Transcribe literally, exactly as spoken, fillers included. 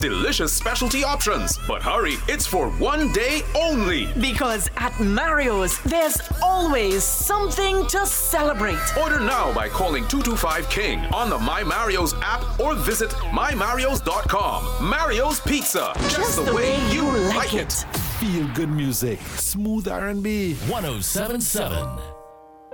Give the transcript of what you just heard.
delicious specialty options. But hurry, it's for one day only. Because at Mario's, there's always something to celebrate. Order now by calling two two five King on the My Mario's app or visit my marios dot com. Mario's Pizza, just, Just the, the way, way you you like like it. it. Feel good music, smooth R and B. one oh seven point seven